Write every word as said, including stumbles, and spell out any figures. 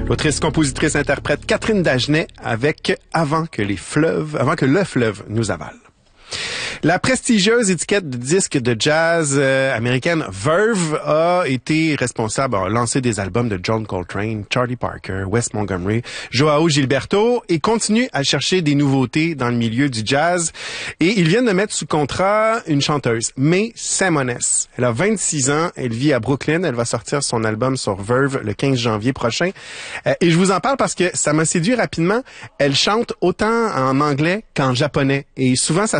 L'autrice, compositrice, interprète Catherine Dagenet avec Avant que les fleuves, avant que le fleuve nous avale. La prestigieuse étiquette de disques de jazz euh, américaine Verve a été responsable, a lancé des albums de John Coltrane, Charlie Parker, Wes Montgomery, Joao Gilberto et continue à chercher des nouveautés dans le milieu du jazz. Et ils viennent de mettre sous contrat une chanteuse, May Samones. Elle a vingt-six ans, elle vit à Brooklyn, elle va sortir son album sur Verve le quinze janvier prochain. Euh, et je vous en parle parce que ça m'a séduit rapidement. Elle chante autant en anglais qu'en japonais et souvent ça